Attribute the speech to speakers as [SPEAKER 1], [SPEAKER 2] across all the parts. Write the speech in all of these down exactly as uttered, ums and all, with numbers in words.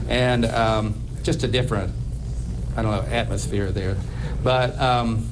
[SPEAKER 1] and um, just a different, I don't know, atmosphere there. But um,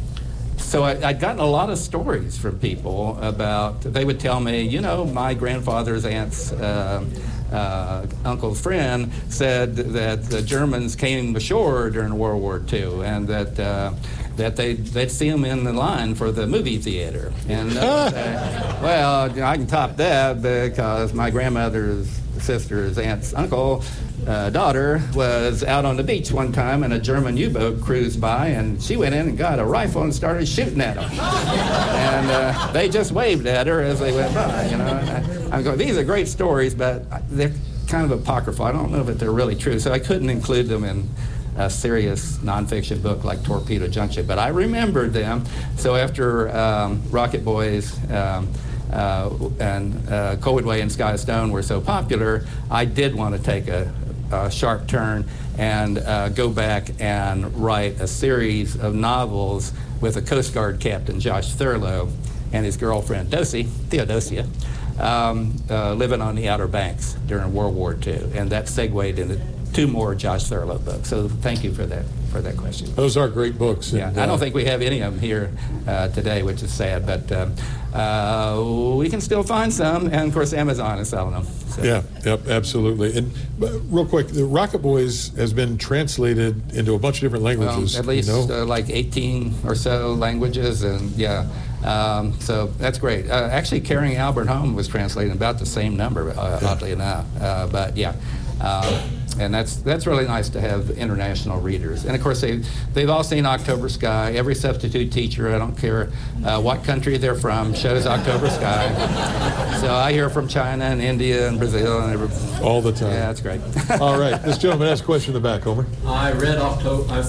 [SPEAKER 1] so I, I'd gotten a lot of stories from people about, they would tell me, you know, my grandfather's aunt's uh, uh, uncle's friend said that the Germans came ashore during World War Two, and that uh, that they, they'd see them in the line for the movie theater. And uh, say, well, I can top that because my grandmother's sister's aunt's uncle uh, daughter was out on the beach one time, and a German U-boat cruised by, and she went in and got a rifle and started shooting at them. And uh, they just waved at her as they went by, you know. And I, I'm going, these are great stories, but they're kind of apocryphal. I don't know if they're really true, so I couldn't include them in a serious nonfiction book like Torpedo Junction, but I remembered them. So after um, Rocket Boys um, uh, and uh, Cold Way and Sky Stone were so popular, I did want to take a, a sharp turn and uh, go back and write a series of novels with a Coast Guard captain, Josh Thurlow, and his girlfriend, Dosey, Theodosia, um, uh, living on the Outer Banks during World War Two, and that segued into two more Josh Thurlow books. So thank you for that for that question.
[SPEAKER 2] Those are great books.
[SPEAKER 1] Yeah,
[SPEAKER 2] and,
[SPEAKER 1] I
[SPEAKER 2] uh,
[SPEAKER 1] don't think we have any of them here uh, today, which is sad, but um, uh, we can still find some, and of course Amazon is selling them. So.
[SPEAKER 2] Yeah, yep, absolutely. And but real quick, the Rocket Boys has been translated into a bunch of different languages.
[SPEAKER 1] Well, at least
[SPEAKER 2] you know?
[SPEAKER 1] uh, like eighteen or so languages, and yeah. Um, so that's great. Uh, actually, Carrying Albert Home was translated about the same number, uh,
[SPEAKER 2] yeah.
[SPEAKER 1] oddly enough. Uh, but yeah. Uh, And that's that's really nice to have international readers. And of course, they they've all seen October Sky. Every substitute teacher, I don't care uh, what country they're from, shows October Sky. So I hear from China and India and Brazil and every,
[SPEAKER 2] all the time.
[SPEAKER 1] yeah, that's great.
[SPEAKER 2] All right, this gentleman has a question in the back, Homer.
[SPEAKER 3] I read October. I,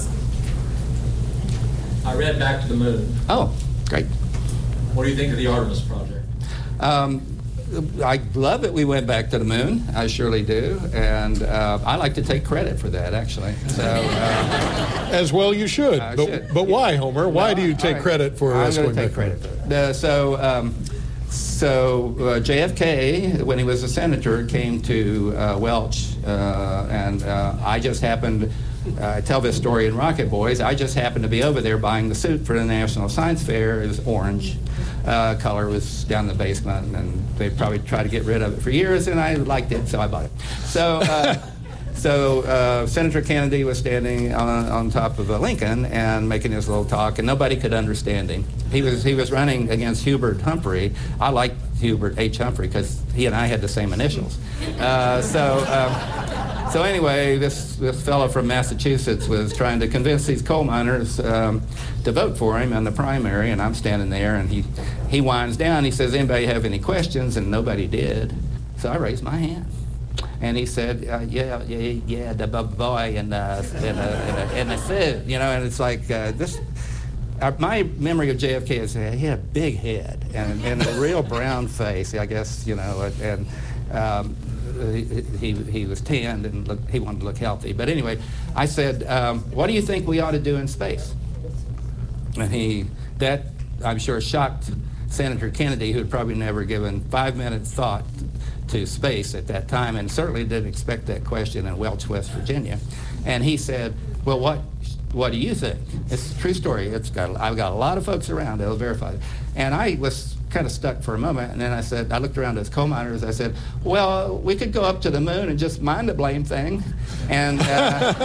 [SPEAKER 3] I read Back to the Moon.
[SPEAKER 1] Oh, great.
[SPEAKER 3] What do you think of the Artemis project?
[SPEAKER 1] Um, I love it we went back to the moon. I surely do. And uh, I like to take credit for that, actually. So, uh,
[SPEAKER 2] As well you should.
[SPEAKER 1] I
[SPEAKER 2] but
[SPEAKER 1] should.
[SPEAKER 2] but why, Homer? Why
[SPEAKER 1] No,
[SPEAKER 2] do you take
[SPEAKER 1] right.
[SPEAKER 2] credit for
[SPEAKER 1] I'm
[SPEAKER 2] us
[SPEAKER 1] going
[SPEAKER 2] going
[SPEAKER 1] to take
[SPEAKER 2] back?
[SPEAKER 1] credit for it. Uh, so, um, so uh, J F K, when he was a senator, came to uh, Welch, uh, and uh, I just happened. Uh, I tell this story in Rocket Boys. I just happened to be over there buying the suit for the National Science Fair. It was orange. Uh, color was down in the basement, and they probably tried to get rid of it for years, and I liked it, so I bought it. So, uh, so uh, Senator Kennedy was standing on, on top of a Lincoln and making his little talk, and nobody could understand him. He was he was running against Hubert Humphrey. I liked Hubert H. Humphrey because he and I had the same initials. Uh, so. Um, So anyway, this, this fellow from Massachusetts was trying to convince these coal miners um, to vote for him in the primary, and I'm standing there, and he, he winds down. He says, anybody have any questions? And nobody did. So I raised my hand. And he said, uh, yeah, yeah, yeah, the bu- boy and uh, and, uh, and the food, you know, and it's like uh, this. Uh, my memory of J F K is uh, he had a big head and, and a real brown face, I guess, you know, and um, he, he, he was tanned and look, he wanted to look healthy. But anyway, I said, um, what do you think we ought to do in space? And he, that I'm sure shocked Senator Kennedy, who had probably never given five minutes thought to space at that time, and certainly didn't expect that question in Welch, West Virginia. And he said, well, what what do you think? It's a true story. It's got, I've got a lot of folks around that'll verify it. And I was kind of stuck for a moment, and then I said, I looked around at coal miners, I said, well, we could go up to the moon and just mine the blame thing. And, uh,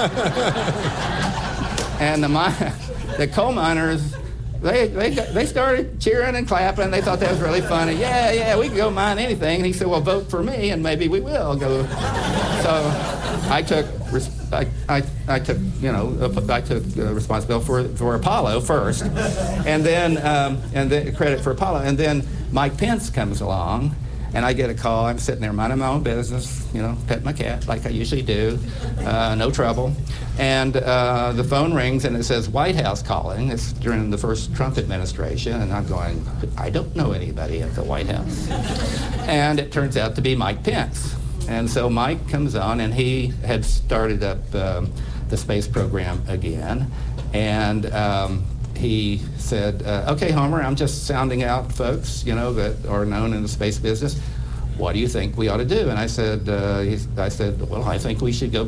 [SPEAKER 1] and the, mi- the coal miners, They, they they started cheering and clapping. They thought that was really funny. Yeah, yeah, we can go mine anything. And he said, well, vote for me, and maybe we will go. So I took, I, I, I took, you know, I took uh, responsibility for for Apollo first, and then um, and then credit for Apollo, and then Mike Pence comes along. And I get a call. I'm sitting there minding my own business, you know, pet my cat like I usually do, uh, no trouble. And uh, the phone rings and it says White House calling. It's during the first Trump administration, and I'm going, I don't know anybody at the White House. And it turns out to be Mike Pence. And so Mike comes on, and he had started up um, the space program again, and. Um, He said, uh, okay, Homer, I'm just sounding out folks, you know, that are known in the space business. What do you think we ought to do? And I said, uh, he's, I said, well, I think we should go